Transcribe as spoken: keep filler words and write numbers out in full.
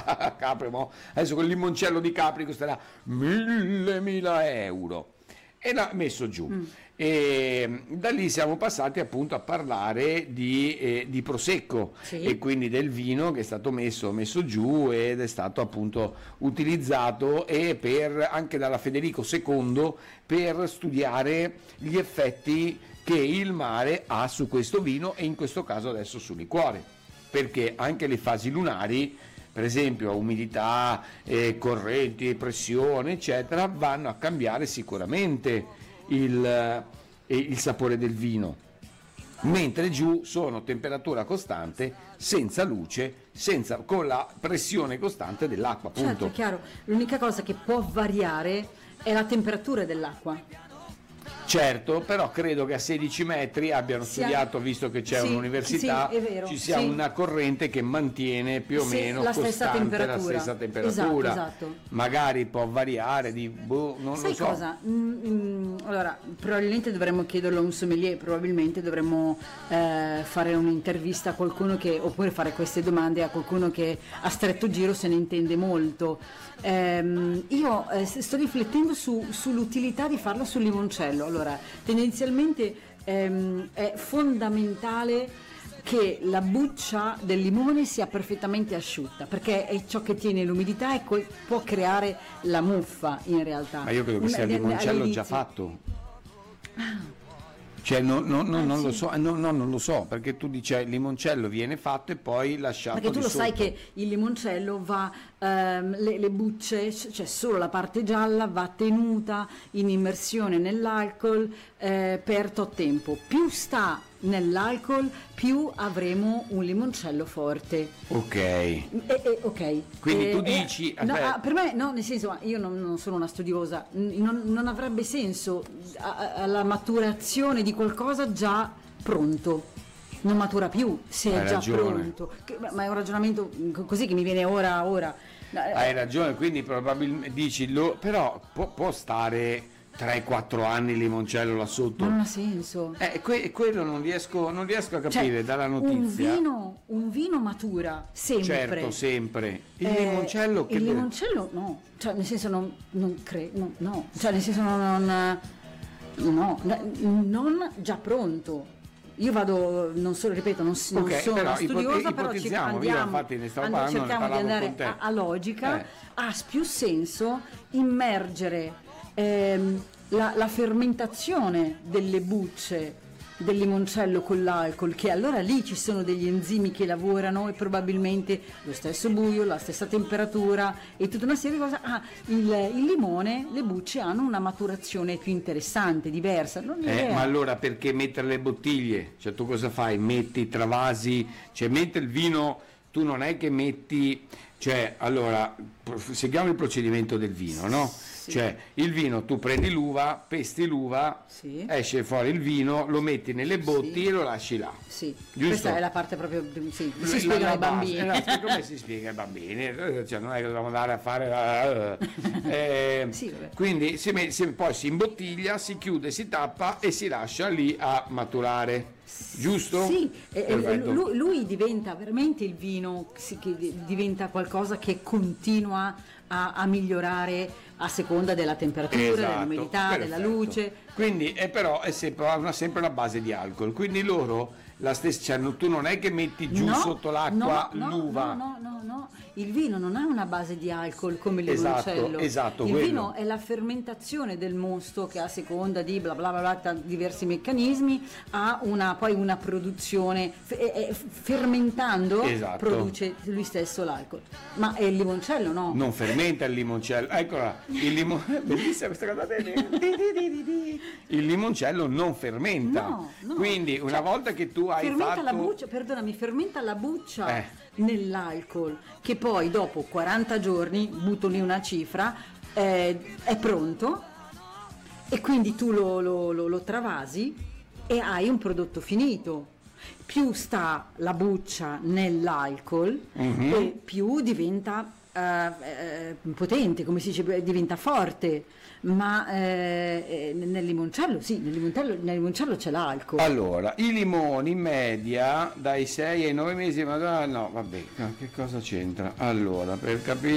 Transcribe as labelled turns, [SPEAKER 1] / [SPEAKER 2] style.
[SPEAKER 1] Capri, mo, adesso quel limoncello di Capri costerà mille mila euro, e l'ha messo giù. Mm. E da lì siamo passati appunto a parlare di, eh, di prosecco, sì. E quindi del vino che è stato messo, messo giù ed è stato appunto utilizzato e per, anche dalla Federico secondo per studiare gli effetti che il mare ha su questo vino, e in questo caso adesso sul liquore, perché anche le fasi lunari, per esempio umidità, eh, correnti, pressione eccetera, vanno a cambiare sicuramente il, il sapore del vino, mentre giù sono temperatura costante, senza luce, senza, con la pressione costante dell'acqua, appunto.
[SPEAKER 2] Certo, è chiaro, l'unica cosa che può variare è la temperatura dell'acqua.
[SPEAKER 1] Certo, però credo che a sedici metri abbiano sia, studiato, visto che c'è sì, un'università,
[SPEAKER 2] sì, è vero,
[SPEAKER 1] ci sia
[SPEAKER 2] sì.
[SPEAKER 1] una corrente che mantiene più o
[SPEAKER 2] sì,
[SPEAKER 1] meno
[SPEAKER 2] la
[SPEAKER 1] costante
[SPEAKER 2] stessa temperatura.
[SPEAKER 1] la stessa temperatura.
[SPEAKER 2] Esatto, esatto.
[SPEAKER 1] Magari può variare di boh, non
[SPEAKER 2] Sai
[SPEAKER 1] lo so.
[SPEAKER 2] cosa? Mm, mm, allora, probabilmente dovremmo chiederlo a un sommelier, probabilmente dovremmo eh, fare un'intervista a qualcuno che, oppure fare queste domande a qualcuno che a stretto giro se ne intende molto. Eh, io eh, sto riflettendo su, sull'utilità di farlo sul limoncello. Allora, tendenzialmente ehm, è fondamentale che la buccia del limone sia perfettamente asciutta, perché è ciò che tiene l'umidità e co- può creare la muffa in realtà.
[SPEAKER 1] Ma io credo che sia il limoncello già fatto.
[SPEAKER 2] Ah.
[SPEAKER 1] Cioè no, no, no,
[SPEAKER 2] ah,
[SPEAKER 1] non
[SPEAKER 2] sì.
[SPEAKER 1] lo so, no, no, non lo so, perché tu dici il limoncello viene fatto e poi lasciato.
[SPEAKER 2] Perché tu
[SPEAKER 1] di
[SPEAKER 2] lo
[SPEAKER 1] sotto.
[SPEAKER 2] sai che il limoncello va, ehm, le, le bucce, cioè solo la parte gialla va tenuta in immersione nell'alcol eh, per tot tempo. Più sta nell'alcol, più avremo un limoncello forte.
[SPEAKER 1] Ok.
[SPEAKER 2] E, e, ok.
[SPEAKER 1] Quindi
[SPEAKER 2] e,
[SPEAKER 1] tu dici.
[SPEAKER 2] E, no, ah, per me, no, nel senso, io non, non sono una studiosa, non, non avrebbe senso alla maturazione di qualcosa già pronto. Non matura più se
[SPEAKER 1] Hai
[SPEAKER 2] è già
[SPEAKER 1] ragione.
[SPEAKER 2] pronto. Che, ma è un ragionamento così che mi viene ora ora.
[SPEAKER 1] Hai ragione, quindi probabilmente dici, lo, però può, può stare tre quattro anni il limoncello là sotto.
[SPEAKER 2] Non ha senso.
[SPEAKER 1] Eh, que- quello non riesco, non riesco a capire,
[SPEAKER 2] cioè,
[SPEAKER 1] dalla notizia.
[SPEAKER 2] Un vino, un vino matura sempre.
[SPEAKER 1] Certo, sempre. Il
[SPEAKER 2] eh,
[SPEAKER 1] limoncello che
[SPEAKER 2] il limoncello no, cioè nel senso non, non credo, no, no, cioè nel senso non, non, no, non già pronto. Io vado, non so, ripeto, non, non
[SPEAKER 1] okay,
[SPEAKER 2] sono
[SPEAKER 1] però,
[SPEAKER 2] una studiosa, però ci
[SPEAKER 1] andiamo, io infatti ne stavo
[SPEAKER 2] and-
[SPEAKER 1] parlando,
[SPEAKER 2] cerchiamo
[SPEAKER 1] ne
[SPEAKER 2] di andare
[SPEAKER 1] con
[SPEAKER 2] a, a logica,
[SPEAKER 1] eh.
[SPEAKER 2] ha più senso immergere ehm, la, la fermentazione delle bucce del limoncello con l'alcol, che allora lì ci sono degli enzimi che lavorano e probabilmente lo stesso buio, la stessa temperatura e tutta una serie di cose. Ah, il, il limone, le bucce hanno una maturazione più interessante, diversa. Non
[SPEAKER 1] eh, ma allora perché mettere le bottiglie? Cioè tu cosa fai? Metti, travasi, cioè mentre il vino tu non è che metti, cioè allora seguiamo il procedimento del vino, no? Sì. Cioè il vino, tu prendi l'uva, pesti l'uva, sì. Esce fuori il vino, lo metti nelle botti sì. E lo lasci là.
[SPEAKER 2] Sì.
[SPEAKER 1] Giusto?
[SPEAKER 2] Questa è la parte proprio sì, si spiega ai bambini.
[SPEAKER 1] Eh, come si spiega ai bambini? Cioè, non è che dobbiamo andare a fare eh,
[SPEAKER 2] sì,
[SPEAKER 1] quindi si, si, poi si imbottiglia, si chiude, si tappa e si lascia lì a maturare. Giusto?
[SPEAKER 2] Sì, eh, lui, lui diventa veramente il vino, che diventa qualcosa che continua a, a migliorare a seconda della temperatura, esatto, dell'umidità, perfetto. Della luce.
[SPEAKER 1] Quindi è però è sempre, ha sempre una base di alcol, quindi loro la stessa, cioè, tu non è che metti giù
[SPEAKER 2] no,
[SPEAKER 1] sotto l'acqua
[SPEAKER 2] no, no,
[SPEAKER 1] l'uva.
[SPEAKER 2] No, no, no, no, il vino non ha una base di alcol come il limoncello.
[SPEAKER 1] Esatto, esatto,
[SPEAKER 2] il
[SPEAKER 1] quello.
[SPEAKER 2] vino è la fermentazione del mosto che a seconda di bla bla bla, bla diversi meccanismi ha una, poi una produzione f- e, fermentando
[SPEAKER 1] esatto.
[SPEAKER 2] Produce lui stesso l'alcol. Ma è il limoncello no?
[SPEAKER 1] Non fermenta il limoncello. Eccola, il limon... bellissima questa cosa. Il limoncello non fermenta.
[SPEAKER 2] No, no.
[SPEAKER 1] Quindi una cioè, volta che tu hai
[SPEAKER 2] fermenta
[SPEAKER 1] fatto
[SPEAKER 2] la buccia, perdonami, fermenta la buccia
[SPEAKER 1] eh.
[SPEAKER 2] nell'alcol, che poi dopo quaranta giorni, butto lì una cifra, eh, è pronto e quindi tu lo, lo, lo, lo travasi e hai un prodotto finito. Più sta la buccia nell'alcol, mm-hmm. e più diventa eh, eh, potente, come si dice, diventa forte, ma eh, nel limoncello sì, nel limoncello, nel limoncello c'è l'alcol.
[SPEAKER 1] Allora, i limoni in media dai sei ai nove mesi, ma no, vabbè, che cosa c'entra? Allora, per capire